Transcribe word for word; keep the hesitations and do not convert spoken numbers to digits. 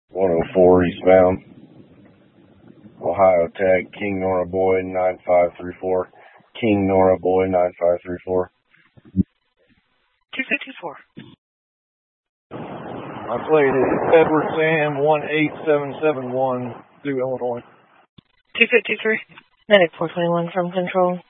one oh four eastbound. Ohio tag, King Nora Boy nine five three four. King Nora Boy nine five three four. two fifty-four. My plate is Edward Sam one eight seven seven one, Sioux, Illinois. two fifty-three. ninety-four twenty-one from control.